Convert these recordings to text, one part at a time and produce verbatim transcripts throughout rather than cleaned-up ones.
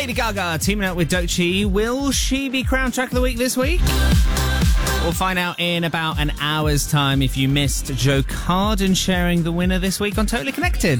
Lady Gaga teaming up with Doechii. Will she be crowned track of the week this week? We'll find out in about an hour's time if you missed Joe Carden sharing the winner this week on Totally Connected.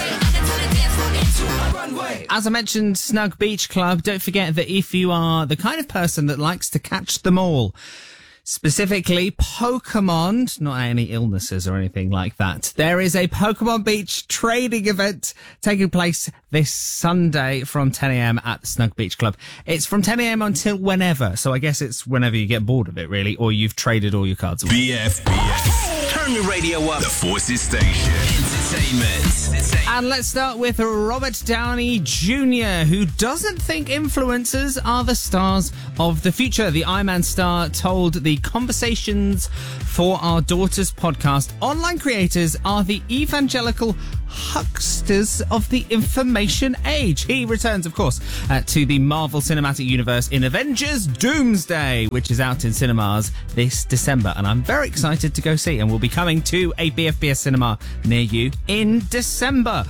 As I mentioned, Snug Beach Club, don't forget that if you are the kind of person that likes to catch them all, specifically Pokemon, not any illnesses or anything like that, there is a Pokemon Beach trading event taking place this Sunday from ten a.m. at the Snug Beach Club. It's from ten a.m. until whenever, so I guess it's whenever you get bored of it, really, or you've traded all your cards away. B F B S. Turn the radio up. The Forces Station. Entertainment. And let's start with Robert Downey Junior, who doesn't think influencers are the stars of the future. The Iron Man star told the Conversations for Our Daughters podcast, online creators are the evangelical hucksters of the information age. He returns, of course, uh, to the Marvel Cinematic Universe in Avengers Doomsday, which is out in cinemas this December, and I'm very excited to go see, and will be coming to a B F B S cinema near you in December.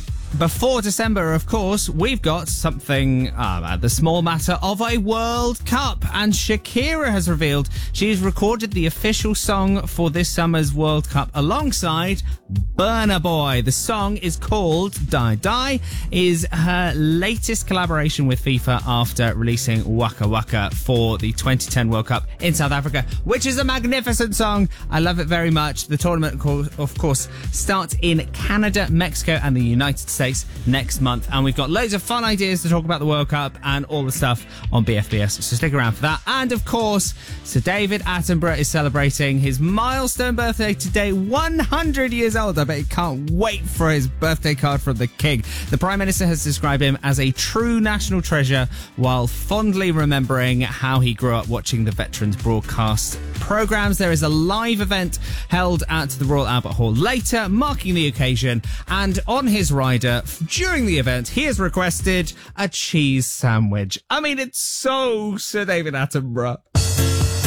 Before December, of course, we've got something uh, the small matter of a World Cup, and Shakira has revealed she's recorded the official song for this summer's World Cup alongside Burna Boy. The song is called Die Die, is her latest collaboration with FIFA after releasing Waka Waka for the twenty ten World Cup in South Africa, which is a magnificent song. I love it very much. The tournament, of course, starts in Canada, Mexico, and the United States next month, and we've got loads of fun ideas to talk about the World Cup and all the stuff on B F B S, so stick around for that. And of course, Sir David Attenborough is celebrating his milestone birthday today, one hundred years old. I bet he can't wait for his birthday card from the King. The Prime Minister has described him as a true national treasure, while fondly remembering how he grew up watching the Veterans broadcast programmes. There is a live event held at the Royal Albert Hall later, marking the occasion, and on his rider during the event, he has requested a cheese sandwich. I mean, it's so Sir David Attenborough.